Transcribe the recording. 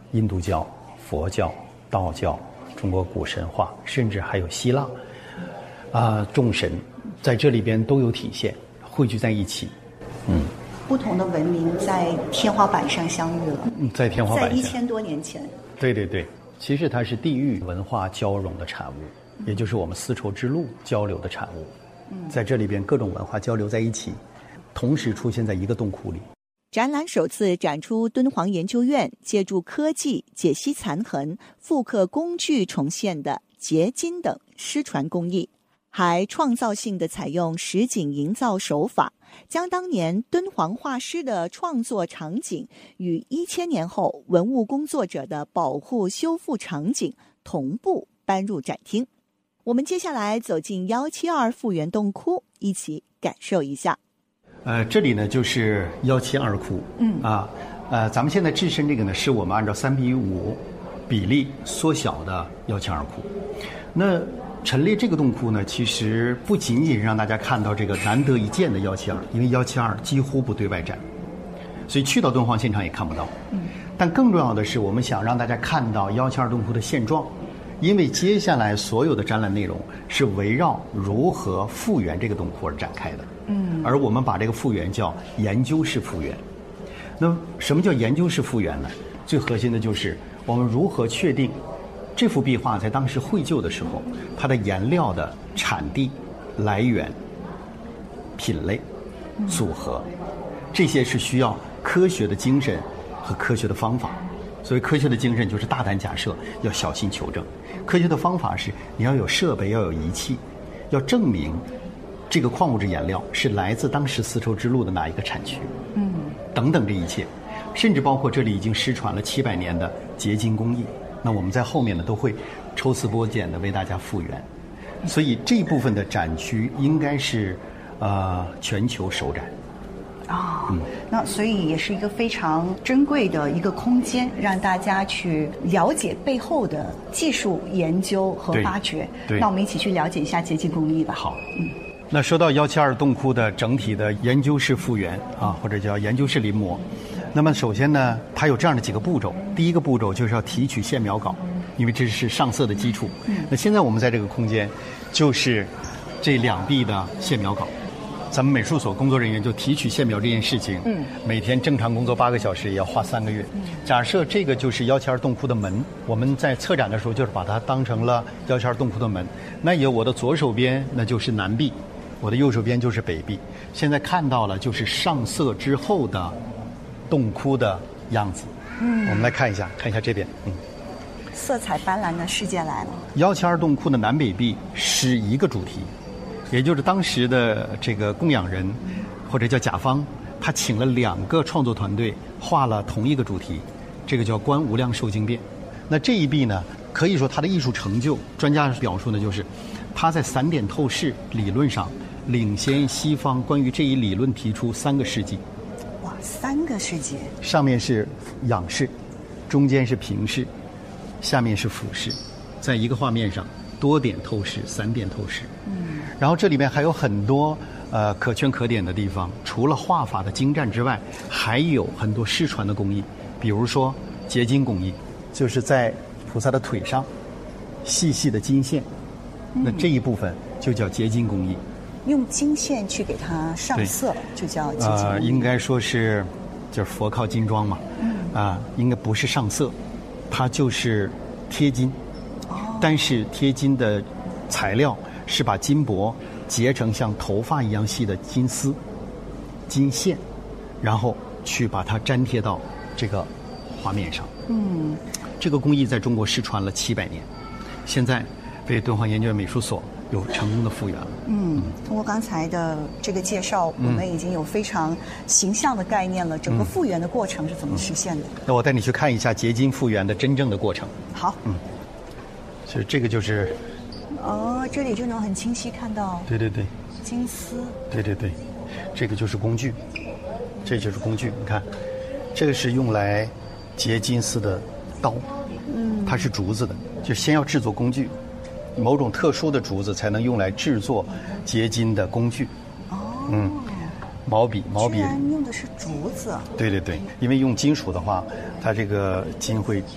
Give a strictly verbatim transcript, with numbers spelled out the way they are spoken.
印度教、佛教、道教、中国古神话，甚至还有希腊啊、呃、众神，在这里边都有体现，汇聚在一起。嗯， 不同的文明在天花板上相遇了。 嗯，在天花板上， 在一千多年前。 对对对，其实它是地域文化交融的产物，也就是我们丝绸之路交流的产物。嗯，在这里边各种文化交流在一起，同时出现在一个洞窟里。 展览首次展出敦煌研究院借助科技解析残痕、复刻工具重现的结晶等失传工艺，还创造性地采用实景营造手法，将当年敦煌画师的创作场景与一千年后文物工作者的保护修复场景同步搬入展厅。我们接下来走进一七二复原洞窟，一起感受一下。 呃，这里呢就是一七二窟，嗯啊，呃，咱们现在置身这个呢，是我们按照三比五比例缩小的一七二窟。那陈列这个洞窟呢，其实不仅仅让大家看到这个难得一见的一七二，因为一七二几乎不对外展，所以去到敦煌现场也看不到。嗯，但更重要的是，我们想让大家看到一七二洞窟的现状，因为接下来所有的展览内容是围绕如何复原这个洞窟而展开的。嗯，而我们把这个复原叫研究式复原。那什么叫研究式复原呢？最核心的就是我们如何确定这幅壁画在当时绘就的时候，它的颜料的产地、来源、品类、组合，这些是需要科学的精神和科学的方法。所谓科学的精神就是大胆假设，要小心求证；科学的方法是你要有设备，要有仪器，要证明这个矿物质颜料是来自当时丝绸之路的哪一个产区，嗯，等等这一切，甚至包括这里已经失传了七百年的结晶工艺。那我们在后面呢都会抽丝剥茧的为大家复原，所以这一部分的展区应该是呃全球首展。 啊、哦嗯，那所以也是一个非常珍贵的一个空间，让大家去了解背后的技术研究和发掘。 对， 那我们一起去了解一下结晶工艺吧。 好，嗯。那说到一七二洞窟的整体的研究式复原啊，或者叫研究式临摹，那么首先呢，它有这样的几个步骤。第一个步骤就是要提取线描稿，因为这是上色的基础。嗯、那现在我们在这个空间，就是这两壁的线描稿。咱们美术所工作人员就提取线描这件事情，嗯，每天正常工作八个小时，也要花三个月。嗯、假设这个就是一七二洞窟的门，我们在策展的时候就是把它当成了一七二洞窟的门。那有我的左手边那就是南壁，我的右手边就是北壁。现在看到了就是上色之后的洞窟的样子。嗯，我们来看一下，看一下这边，嗯， 色彩斑斓的世界来了。 一七二洞窟的南北壁是一个主题。也就是当时的这个供养人，或者叫甲方，他请了两个创作团队画了同一个主题，这个叫《观无量寿经变》。那这一壁呢，可以说它的艺术成就，专家表述呢，就是它在散点透视理论上领先西方关于这一理论提出三个世纪。 哇，三个世纪！ 上面是仰视，中间是平视，下面是俯视，在一个画面上多点透视、散点透视。嗯。然后这里面还有很多呃可圈可点的地方，除了画法的精湛之外，还有很多失传的工艺，比如说结晶工艺，就是在菩萨的腿上细细的金线，嗯、那这一部分就叫结晶工艺。 用金线去给它上色，就叫结晶工艺。 呃，应该说是就是佛靠金装嘛，嗯、啊，应该不是上色，它就是贴金，哦、但是贴金的材料是把金箔结成像头发一样细的金丝、金线，然后去把它粘贴到这个画面上。嗯，这个工艺在中国失传了七百年，现在被敦煌研究院美术所有成功的复原了。 嗯，通过刚才的这个介绍，嗯、我们已经有非常形象的概念了，整个复原的过程是怎么实现的。 嗯、那我带你去看一下结晶复原的真正的过程。 好。 嗯，所以这个就是。 哦，这里就能很清晰看到。 对对对， 金丝。 对对对，这个就是工具，这就是工具。你看，这个是用来结金丝的刀，嗯，它是竹子的，就先要制作工具，某种特殊的竹子才能用来制作结金的工具。哦，嗯，毛笔，毛笔。居然用的是竹子。 对对对，因为用金属的话，它这个金会